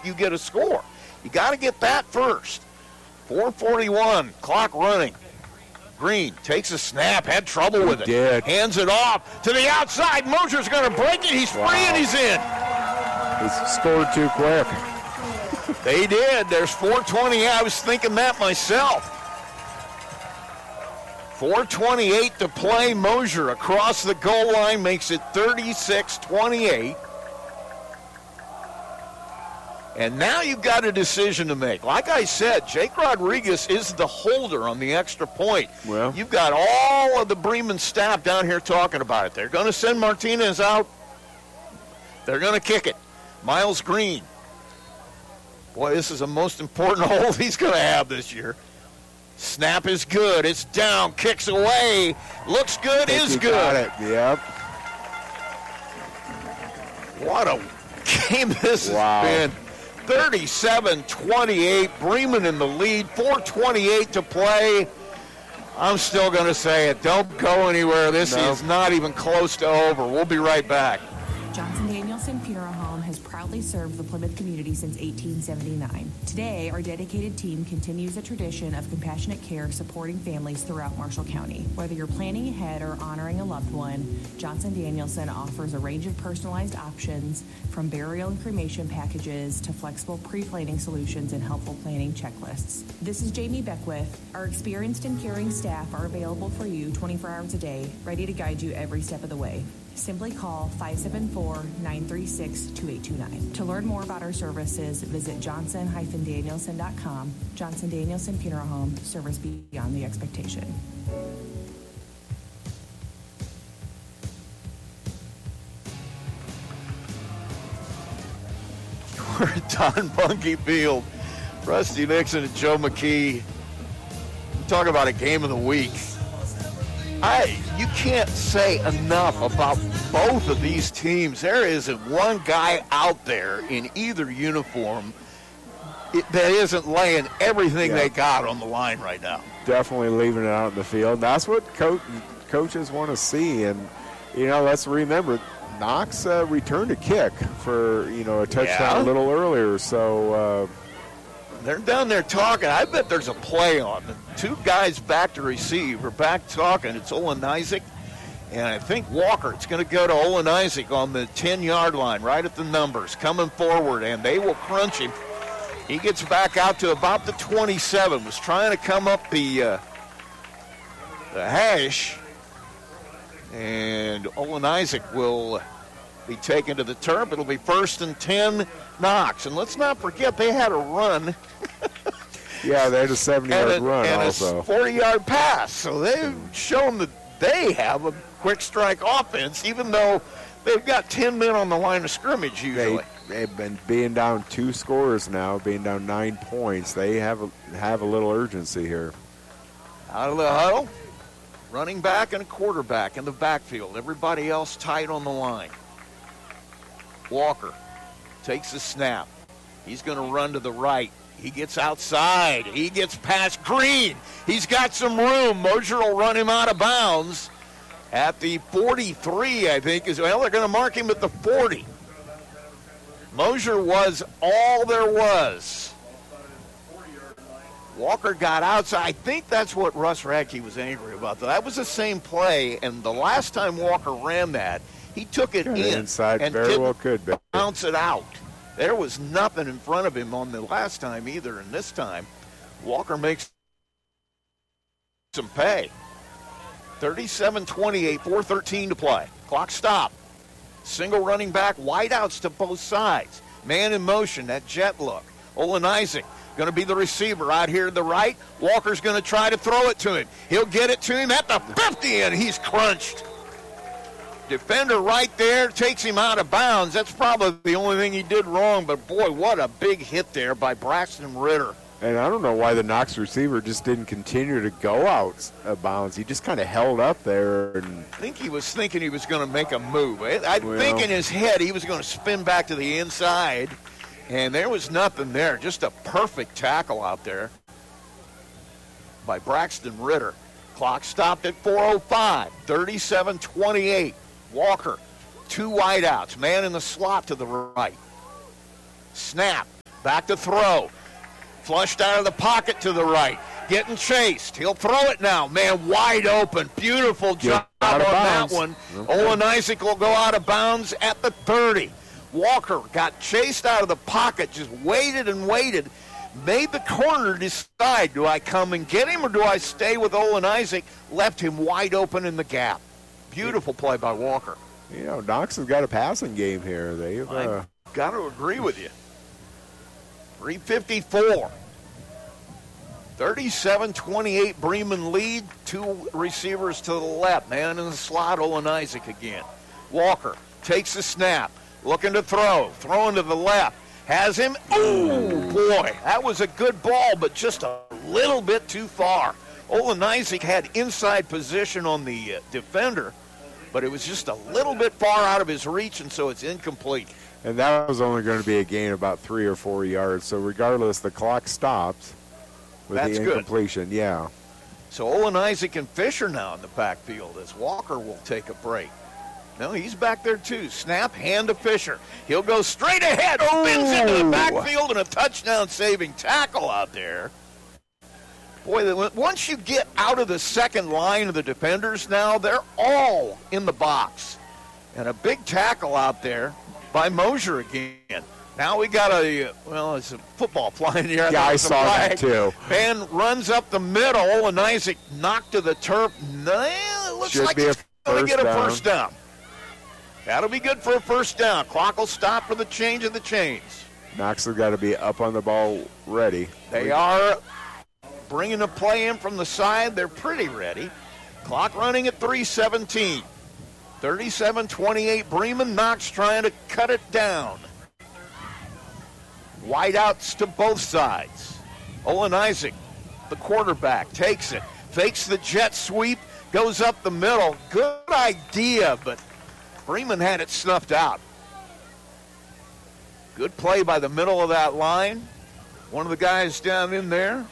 you get a score. You got to get that first. 4:41, clock running. Green takes a snap, had trouble with it. Hands it off to the outside. Mosier's going to break it. He's free and he's in. He scored too quick. They did. There's 4:20. I was thinking that myself. 4:28 to play. Mosier across the goal line makes it 36-28. And now you've got a decision to make. Like I said, Jake Rodriguez is the holder on the extra point. Well, you've got all of the Bremen staff down here talking about it. They're going to send Martinez out. They're going to kick it. Miles Green. Boy, this is the most important hold he's going to have this year. Snap is good. It's down. Kicks away. Looks good. Is good. Got it. Yep. What a game this has been. 37-28. Bremen in the lead. 4:28 to play. I'm still going to say it. Don't go anywhere. This is not even close to over. We'll be right back. Johnson Danielson Funeral Home has proudly served the Plymouth community since 1879. Today, our dedicated team continues the tradition of compassionate care supporting families throughout Marshall County. Whether you're planning ahead or honoring a loved one, Johnson Danielson offers a range of personalized options from burial and cremation packages to flexible pre-planning solutions and helpful planning checklists. This is Jamie Beckwith. Our experienced and caring staff are available for you 24 hours a day, ready to guide you every step of the way. Simply call 574-936-2829. To learn more about our services, visit johnson-danielson.com. Johnson Danielson Funeral Home, service beyond the expectation. We're at Don Bunkie Field. Rusty Nixon and Joe McKee. Talk about a game of the week. You can't say enough about both of these teams. There isn't one guy out there in either uniform that isn't laying everything they got on the line right now. Definitely leaving it out in the field. That's what coaches want to see. And, let's remember, Knox returned a kick for, a touchdown a little earlier. So they're down there talking. I bet there's a play on. The two guys back to receive are back talking. It's Olin Isaac, and I think Walker. It's going to go to Olin Isaac on the 10-yard line, right at the numbers, coming forward, and they will crunch him. He gets back out to about the 27. Was trying to come up the hash, and Olin Isaac will be taken to the turf. It'll be 1st and 10, Knox. And let's not forget they had a run. Yeah, they had a 70-yard run and also. A 40-yard pass. So they've shown that they have a quick strike offense, even though they've got 10 men on the line of scrimmage usually. They've been being down 2 scores now, being down 9 points. They have a little urgency here. Out of the huddle, running back and a quarterback in the backfield. Everybody else tight on the line. Walker takes the snap. He's going to run to the right. He gets outside. He gets past Green. He's got some room. Mosier will run him out of bounds at the 43, I think. They're going to mark him at the 40. Mosier was all there was. Walker got outside. I think that's what Russ Radke was angry about. That was the same play, and the last time Walker ran that, he took it inside and very well could be. Bounce it out. There was nothing in front of him on the last time either, and this time Walker makes some pay. 37-28, 4:13 to play. Clock stop. Single running back, wideouts to both sides. Man in motion, that jet look. Olin Isaac going to be the receiver out here to the right. Walker's going to try to throw it to him. He'll get it to him at the 50, and he's crunched. Defender right there takes him out of bounds. That's probably the only thing he did wrong, but boy, what a big hit there by Braxton Ritter. And I don't know why the Knox receiver just didn't continue to go out of bounds. He just kind of held up there. And I think he was thinking he was going to make a move. I think in his head he was going to spin back to the inside, and there was nothing there. Just a perfect tackle out there by Braxton Ritter. Clock stopped at 4:05, 37-28. Walker, 2 wideouts, man in the slot to the right. Snap, Back to throw. Flushed out of the pocket to the right. Getting chased. He'll throw it now. Man, wide open. Beautiful job on that one. Okay. Olin Isaac will go out of bounds at the 30. Walker got chased out of the pocket, just waited and waited. Made the corner decide, do I come and get him or do I stay with Olin Isaac? Left him wide open in the gap. Beautiful play by Walker. You know, Knox has got a passing game here. They've I've got to agree with you. 3:54. 37-28, Bremen lead. Two receivers to the left. Man in the slot, Olin Isaac again. Walker takes the snap, looking to throw. Throwing to the left. Has him. Oh, boy. That was a good ball, but just a little bit too far. Olin Isaac had inside position on the defender, but it was just a little bit far out of his reach, and so it's incomplete. And that was only going to be a gain of about 3 or 4 yards. So regardless, the clock stops with the incompletion. Good. Yeah. So Olin Isaac and Fisher now in the backfield as Walker will take a break. No, he's back there too. Snap, hand to Fisher. He'll go straight ahead, spins into the backfield, and a touchdown-saving tackle out there. Boy, once you get out of the second line of the defenders now, they're all in the box. And a big tackle out there by Mosier again. Now we got it's a football flying here. Yeah, I saw that too. Man runs up the middle, and Isaac knocked to the turf. It looks like he's going to get a first down. That'll be good for a first down. Clock will stop for the change of the chains. Knox has got to be up on the ball ready. They are bringing a play in from the side. They're pretty ready. Clock running at 3:17. 37-28, Bremen. Knox trying to cut it down. Wideouts to both sides. Olin Isaac, the quarterback, takes it. Fakes the jet sweep, goes up the middle. Good idea, but Bremen had it snuffed out. Good play by the middle of that line. One of the guys down in there.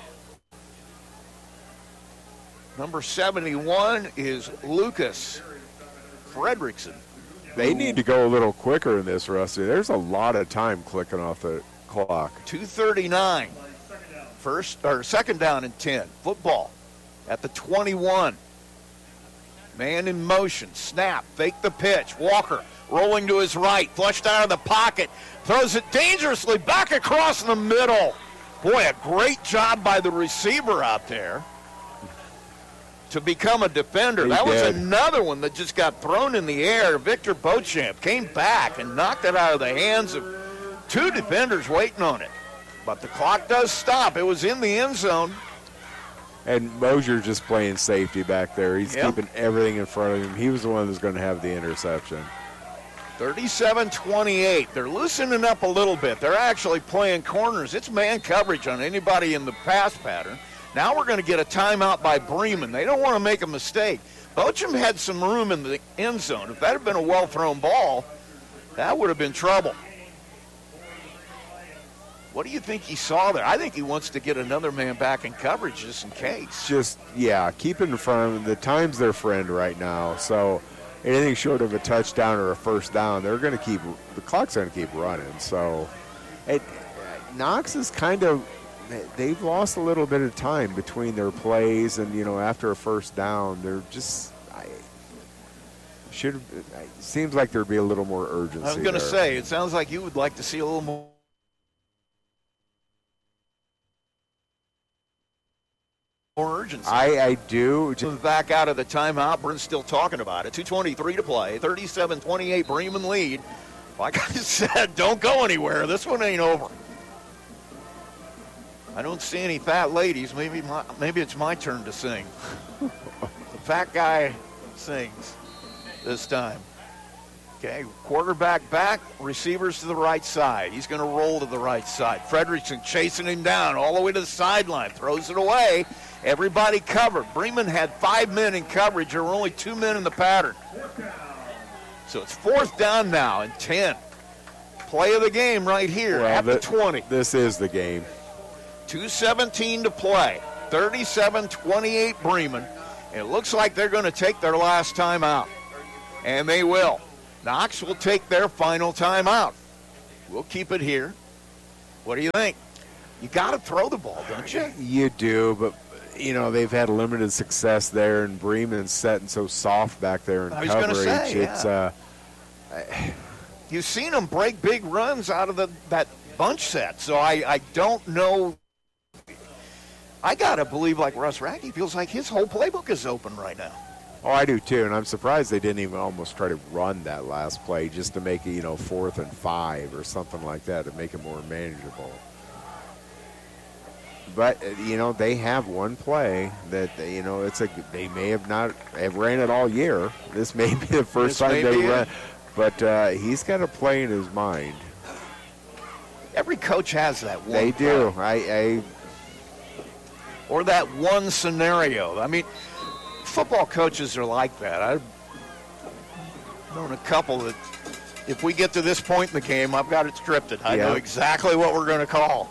Number 71 is Lucas Fredrickson. They need to go a little quicker in this, Rusty. There's a lot of time clicking off the clock. 2:39. Second down and 10. Football at the 21. Man in motion. Snap. Fake the pitch. Walker rolling to his right. Flushed out of the pocket. Throws it dangerously back across the middle. Boy, a great job by the receiver out there to become a defender. That was another one that just got thrown in the air. Victor Beauchamp came back and knocked it out of the hands of two defenders waiting on it. But the clock does stop. It was in the end zone. And Mosier just playing safety back there. He's keeping everything in front of him. He was the one that's going to have the interception. 37-28. They're loosening up a little bit. They're actually playing corners. It's man coverage on anybody in the pass pattern. Now we're going to get a timeout by Bremen. They don't want to make a mistake. Beauchamp had some room in the end zone. If that had been a well-thrown ball, that would have been trouble. What do you think he saw there? I think he wants to get another man back in coverage just in case. Keep it in front of him. The time's their friend right now. So anything short of a touchdown or a first down, the clock's going to keep running. So Knox is they've lost a little bit of time between their plays and, after a first down, they're just seems like there'd be a little more urgency. I was going to say, it sounds like you would like to see a little more urgency. I do. Back out of the timeout. Brent's still talking about it. 2:23 to play. 37-28 Bremen lead. Like I said, don't go anywhere. This one ain't over. I don't see any fat ladies. Maybe it's my turn to sing. The fat guy sings this time. Okay, quarterback back, receivers to the right side. He's going to roll to the right side. Fredrickson chasing him down all the way to the sideline. Throws it away. Everybody covered. Bremen had 5 men in coverage. There were only 2 men in the pattern. So it's fourth down now and 10. Play of the game right here at the 20. This is the game. 2:17 to play. 37-28 Bremen. And it looks like they're going to take their last timeout. And they will. Knox will take their final timeout. We'll keep it here What do you think? You got to throw the ball, don't you? You do, but they've had limited success there, and Bremen's setting so soft back there in coverage. Say, yeah. You've seen them break big runs out of that bunch set, so I don't know. I got to believe, like Russ Radke, feels like his whole playbook is open right now. Oh, I do too, and I'm surprised they didn't even almost try to run that last play just to make it, 4th and 5 or something like that to make it more manageable. But, they have one play that, they may have not have ran it all year. This may be the first time they ran. But he's got a play in his mind. Every coach has that one. They do. Or that one scenario. I mean, football coaches are like that. I've known a couple that if we get to this point in the game, I've got it scripted. I know exactly what we're going to call.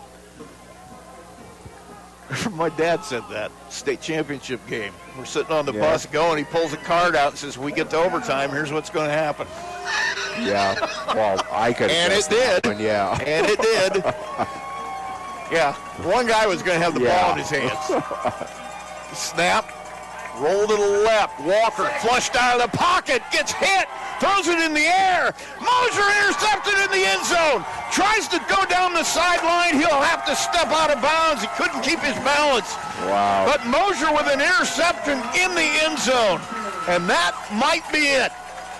My dad said that, state championship game. We're sitting on the bus going, he pulls a card out and says, we get to overtime, here's what's going to happen. Yeah, well, I could have. And it did. And it did. Yeah, one guy was going to have the ball in his hands. Snap, roll to the left. Walker flushed out of the pocket, gets hit, throws it in the air. Mosier intercepted in the end zone. Tries to go down the sideline. He'll have to step out of bounds. He couldn't keep his balance. Wow. But Mosier with an interception in the end zone. And that might be it.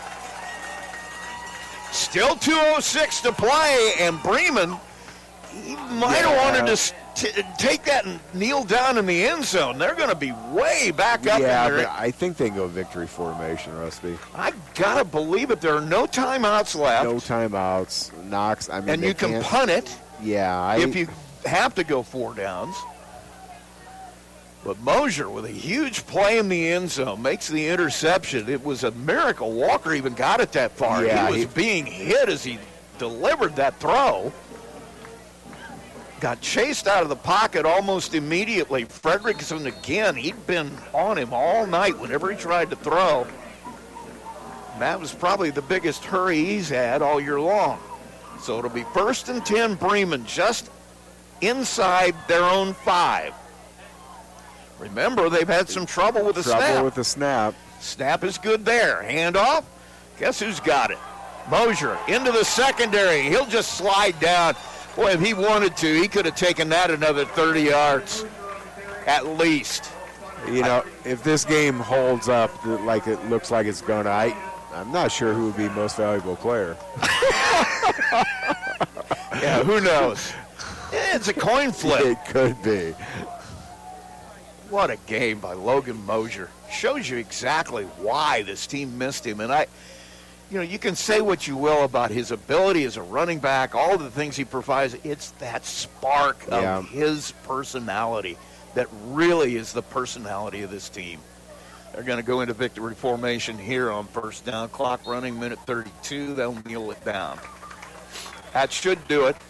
Still 2:06 to play, and Bremen, he might have wanted to take that and kneel down in the end zone. They're going to be way back up in there. Yeah, I think they can go victory formation, Rusty. I got to believe it. There are no timeouts left. No timeouts. Knox, I mean, and you can punt it. Yeah. If you have to go 4 downs. But Mosier with a huge play in the end zone makes the interception. It was a miracle Walker even got it that far. Yeah, he was being hit as he delivered that throw. Got chased out of the pocket almost immediately. Fredrickson again, he'd been on him all night whenever he tried to throw. That was probably the biggest hurry he's had all year long. So it'll be 1st and 10 Bremen, just inside their own 5. Remember, they've had some trouble with the snap. Trouble with the snap. Snap is good there. Handoff. Guess who's got it? Mosier into the secondary. He'll just slide down. Boy, if he wanted to, he could have taken that another 30 yards at least. If this game holds up like it looks like it's going to, I'm not sure who would be most valuable player. Yeah, who knows? It's a coin flip. It could be. What a game by Logan Mosier. Shows you exactly why this team missed him. And you can say what you will about his ability as a running back, all the things he provides. It's that spark of his personality that really is the personality of this team. They're going to go into victory formation here on 1st down. Clock running, minute 32. They'll kneel it down. That should do it.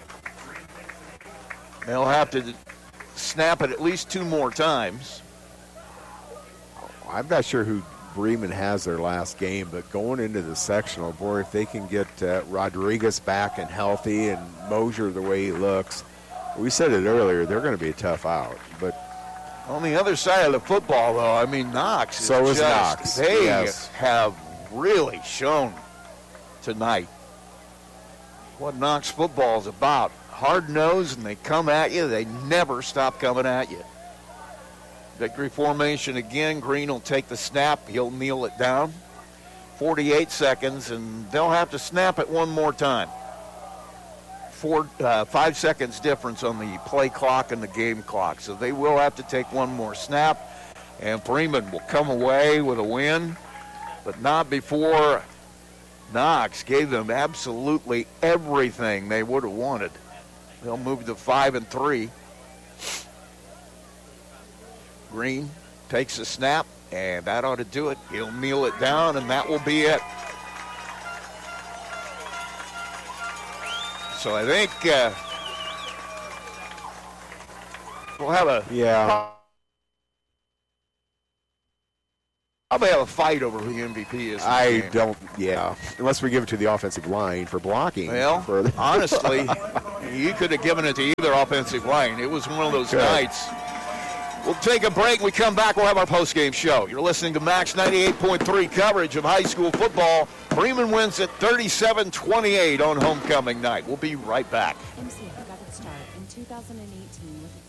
They'll have to snap it at least 2 more times. I'm not sure who Bremen has their last game, but going into the sectional, boy, if they can get Rodriguez back and healthy and Mosier the way he looks, we said it earlier, they're going to be a tough out. But on the other side of the football, though, I mean, Knox. So is Knox. They have really shown tonight what Knox football is about. Hard-nosed, and they come at you. They never stop coming at you. Victory formation again. Green will take the snap. He'll kneel it down. 48 seconds, and they'll have to snap it one more time. 5 seconds difference on the play clock and the game clock. So they will have to take one more snap, and Bremen will come away with a win, but not before Knox gave them absolutely everything they would have wanted. They'll move to 5-3. Green takes a snap, and that ought to do it. He'll kneel it down, and that will be it. So I think we'll have a Probably have a fight over who the MVP is. I don't, unless we give it to the offensive line for blocking. Well, honestly, you could have given it to either offensive line. It was one of those nights. We'll take a break. When we come back, we'll have our postgame show. You're listening to Max 98.3 coverage of high school football. Bremen wins at 37-28 on homecoming night. We'll be right back. MCF got its start in 2018 with